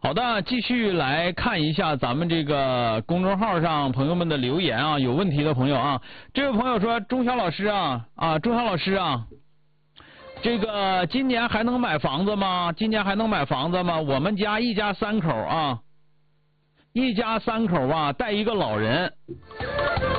好的，继续来看一下咱们这个公众号上朋友们的留言啊，有问题的朋友啊，这位朋友说钟晓老师钟晓老师啊，这个今年还能买房子吗？今年还能买房子吗？我们家一家三口啊，带一个老人。